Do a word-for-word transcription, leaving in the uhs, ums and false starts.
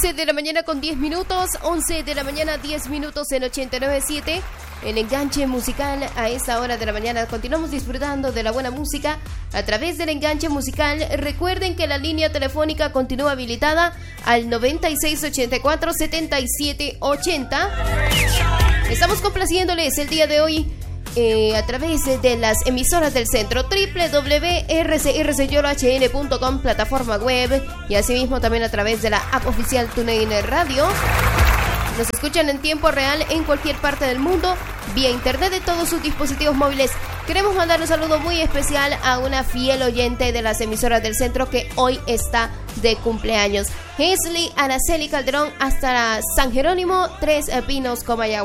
once de la mañana con diez minutos, once de la mañana diez minutos en ochenta y nueve punto siete. El enganche musical a esta hora de la mañana. Continuamos disfrutando de la buena música a través del enganche musical. Recuerden que la línea telefónica continúa habilitada al noventa y seis ochenta y cuatro setenta y siete ochenta. Estamos complaciéndoles el día de hoy eh, a través de las emisoras del centro doble u doble u doble u punto r c r c yolo h n punto com, plataforma web, y asimismo también a través de la app oficial TuneIn Radio. Nos escuchan en tiempo real en cualquier parte del mundo, vía internet de todos sus dispositivos móviles. Queremos mandar un saludo muy especial a una fiel oyente de las emisoras del centro que hoy está de cumpleaños. Hesley Araceli Calderón, hasta San Jerónimo, Tres Pinos, Comayagua.